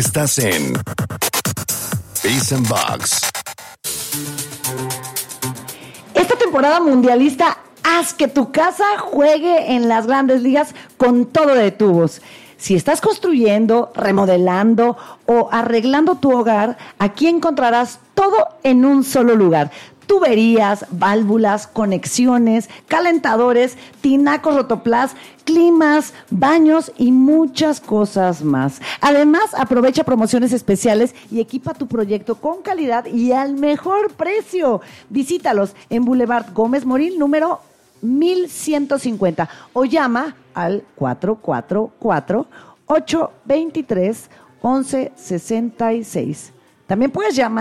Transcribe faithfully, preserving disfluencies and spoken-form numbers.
Estás en Beats and Bugs. Esta temporada mundialista, haz que tu casa juegue en las grandes ligas con todo de tubos. Si estás construyendo, remodelando o arreglando tu hogar, aquí encontrarás todo en un solo lugar. Tuberías, válvulas, conexiones, calentadores, tinacos Rotoplas, climas, baños y muchas cosas más. Además, aprovecha promociones especiales y equipa tu proyecto con calidad y al mejor precio. Visítalos en Boulevard Gómez Morín, número mil ciento cincuenta, o llama al cuatro cuatro cuatro, ocho dos tres, uno uno seis seis. También puedes llamar